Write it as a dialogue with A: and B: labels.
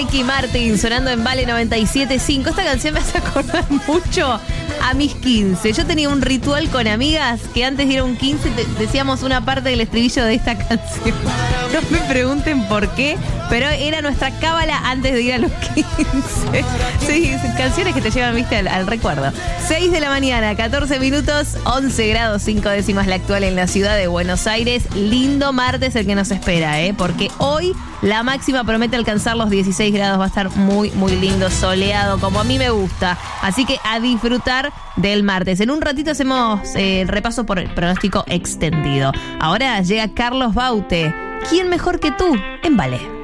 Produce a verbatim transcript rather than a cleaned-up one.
A: Ricky Martin sonando en Vale noventa y siete punto cinco. Esta canción me hace acordar mucho a mis quince. Yo tenía un ritual con amigas que antes de ir a un quince te- decíamos una parte del estribillo de esta canción. No me pregunten por qué, pero era nuestra cábala antes de ir a los quince. Sí, canciones que te llevan, viste, al, al recuerdo. seis de la mañana, catorce minutos, once grados cinco décimas la actual en la ciudad de Buenos Aires. Lindo martes el que nos espera, ¿eh? Porque hoy la máxima promete alcanzar los dieciséis grados. Va a estar muy, muy lindo, soleado, como a mí me gusta. Así que a disfrutar del martes. En un ratito hacemos eh, el repaso por el pronóstico extendido. Ahora llega Carlos Baute. ¿Quién mejor que tú en Vale?